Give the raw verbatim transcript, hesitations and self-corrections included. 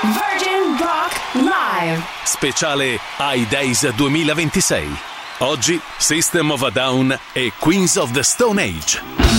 Virgin Rock Live. Speciale I Days duemilaventisei. Oggi System of a Down e Queens of the Stone Age.